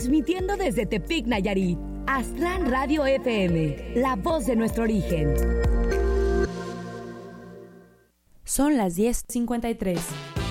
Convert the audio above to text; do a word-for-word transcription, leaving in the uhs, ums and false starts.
Transmitiendo desde Tepic, Nayarit, Aztlán Radio F M, la voz de nuestro origen. Son las diez cincuenta y tres.